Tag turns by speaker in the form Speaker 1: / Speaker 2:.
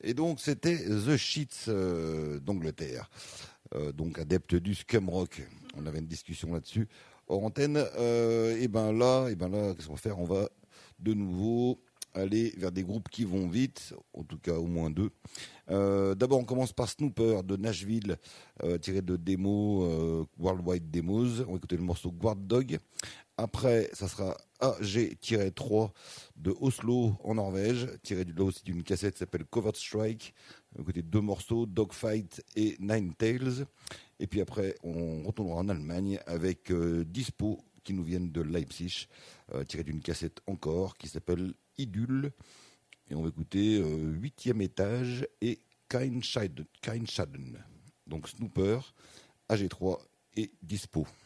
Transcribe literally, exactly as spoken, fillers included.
Speaker 1: Et donc c'était The Sheets euh, d'Angleterre, euh, donc adepte du scum rock. On avait une discussion là-dessus hors antenne. Euh, et ben là, et ben là, qu'est-ce qu'on va faire? On va de nouveau aller vers des groupes qui vont vite, en tout cas au moins deux. Euh, D'abord, on commence par Snooper de Nashville, euh, tiré de démo euh, Worldwide Demos. On va écouter le morceau Guard Dog. Après, ça sera A G trois de Oslo en Norvège, tiré là aussi d'une cassette qui s'appelle Covert Strike. On va écouter deux morceaux, Dogfight et Nine Tails. Et puis après, on retournera en Allemagne avec euh, Dispo, qui nous viennent de Leipzig, euh, tiré d'une cassette encore, qui s'appelle Idylle. Et on va écouter euh, Huitième étage et Kein Schaden. Donc Snooper, A G trois et Dispo.